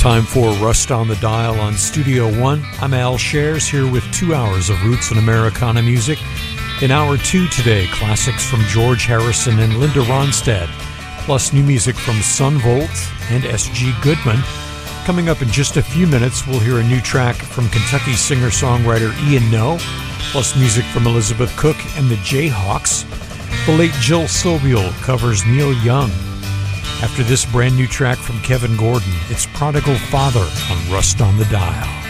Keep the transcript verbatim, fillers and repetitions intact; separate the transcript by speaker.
Speaker 1: Time for Rust on the Dial on Studio One. I'm Al Shares here with two hours of roots and Americana music. In hour two today, classics from George Harrison and Linda Ronstadt, plus new music from Son Volt and S G Goodman. Coming up in just a few minutes, we'll hear a new track from Kentucky singer-songwriter Ian Noe, plus music from Elizabeth Cook and the Jayhawks. The late Jill Sobule covers Neil Young. After this brand new track from Kevin Gordon, it's Prodigal Father on Rust on the Dial.